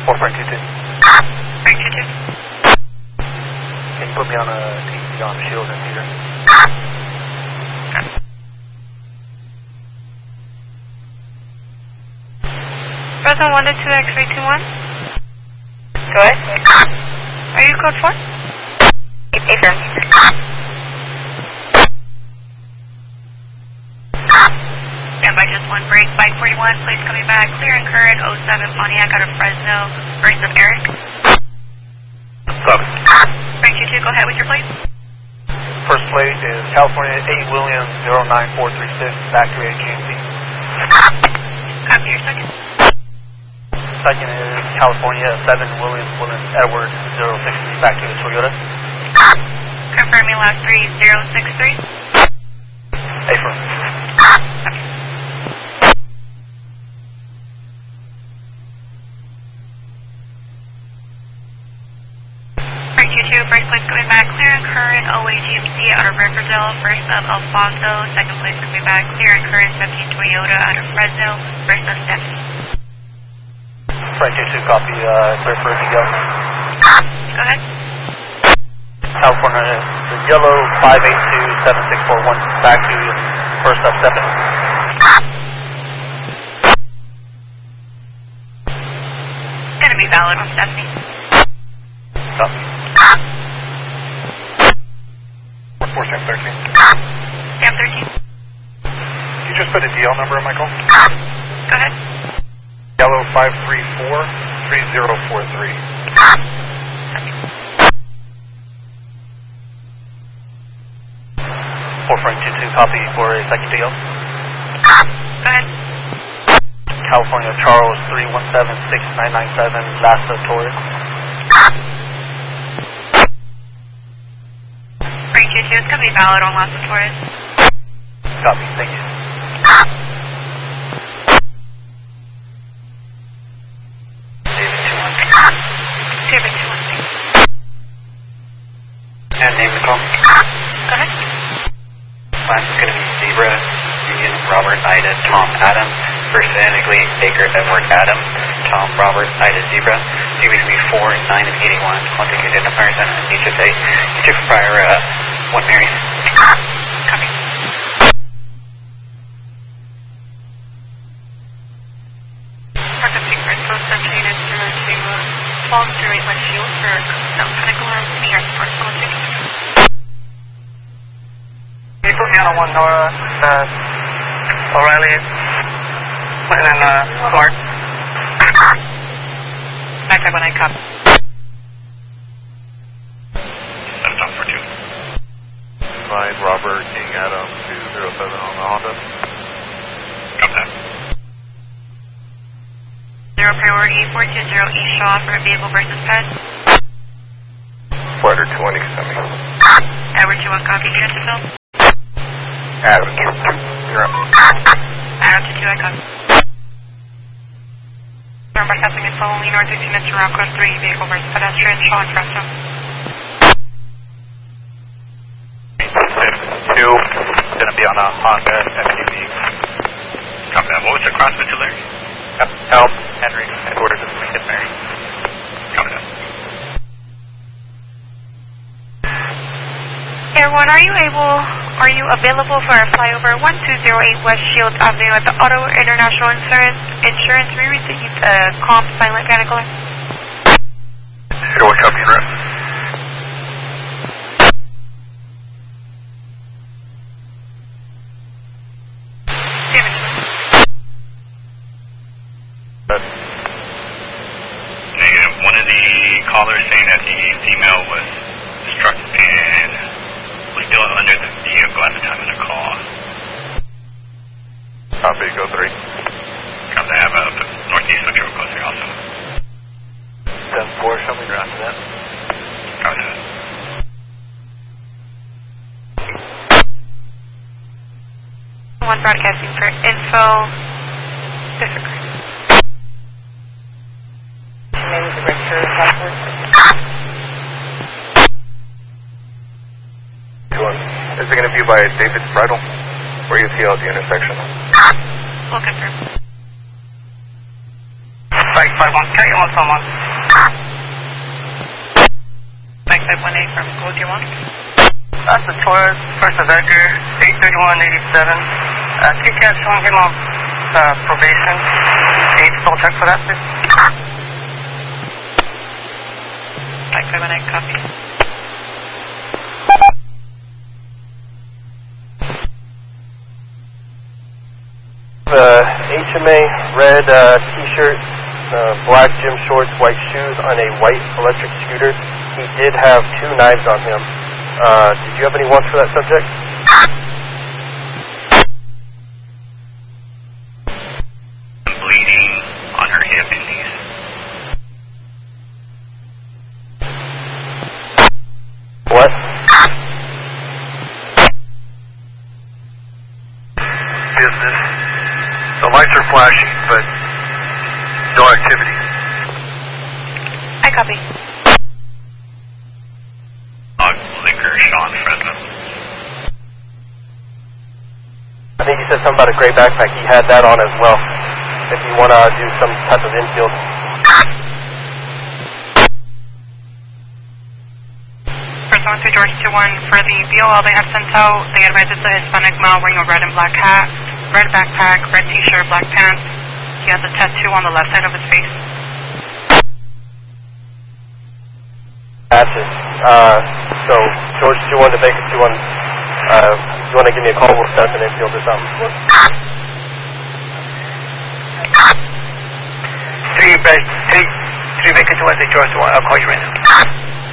Frank 22. Frank 22. Can you put me on a TC on Shield and Peter? Fresno 1 to 2 X-ray 21. Go ahead. Are you code 4? Affirm. Stand by just one break. Bike 41, please coming back. Clear and current 07 Pontiac out of Fresno. First of Eric. Stop. Frank 22, go ahead with your plate. First plate is California 8 Williams 09436 back to AGMC. Copy your second. Second is California 7 Williams Edward 063 back to the Toyota. Confirming last 3063. Affirm. Okay. Frank 22, first place coming back. Clear and current OAGMC out of Riverdale. First of Alfonso. Second place coming back. Clear and current 17 Toyota out of Fresno. First of Stephanie. Frank 22, copy, clear for Miguel. Go ahead. California, the yellow 5827641 back to first up Stephanie. It's going to be valid on Stephanie. Copy. 14 Sam 13. Sam 13. You just put a DL number in my call? Go ahead. Yellow 5343043. Frank 22, copy for a second deal. Go ahead. California Charles 3176997 Lassa Torres. Frank 22, it's going to be valid on Lassa Torres. Copy, thank you. David 21. And name the call. Go ahead. Class is going to be Zebra, Union, Robert, Ida, Tom, Adam. First phonetically, Baker, Edward, Adam, Tom, Robert, Ida, Zebra. Previously 4, 9, and 81. Contact identifiers and HSA. Each of prior 1 Mary. Copy. Parker Secret, so associated to fall through a West Shield for some medical or transport politics. Can you put me on a 1 Nora, O'Reilly, and then Clark? Back when I come. Set it up for 2. 5 Robert King Adam 207 on the Honda. Come back. 0 priority 420 East Shaw for vehicle versus pet. 420 semi. Edward 21 copy, unit to fill. Adam, you're up. Adam to 2, I copy. By passing and following north 15 minutes around code 3, vehicle versus pedestrian, Shaw and Fresno. 2, gonna be on a Honda SUV. Come down. What was the cross with Larry? Help, Henry, Edward, and Mary. Come down. Air 1, are you available for a flyover 1208 West Shields Avenue at the Auto International Insurance? We received a calm silent panic alert. Air 1, copy, right? Negative. One of the callers saying that the female was struck and was still under the vehicle at the time of the call. Copy, go 3. Come to have a northeast looking real close here also. 10-4, show me your after that. Come to that. One broadcasting for info. Disagree. Name is the register password. Is it going to be by David Bridle? Where you see out the intersection? We'll confirm. Bike 51, carry on someone. Bike 518 from Code you want? That's the Taurus, First Avenger, 83187. TCAT showing him on probation. Can you double check for that, please? Bike 518, copy. HMA, red t-shirt, black gym shorts, white shoes on a white electric scooter. He did have 2 knives on him. Did you have any wants for that subject? Bleeding on her hip and knees. What? Business. The lights are flashing, but no activity. I copy. Liquor, Sean Fresno. I think he said something about a gray backpack. He had that on as well. If you want to do some type of infield. First one to George 21 for the BOL they have sent out. They advise it's a Hispanic male wearing a red and black hat, red backpack, red t-shirt, black pants. He has a tattoo on the left side of his face. Passes. So George 21 to Baker 21. You want to give me a call? We'll set up an infield or something. 3 Baker 21 to George 21. I'll call you right now.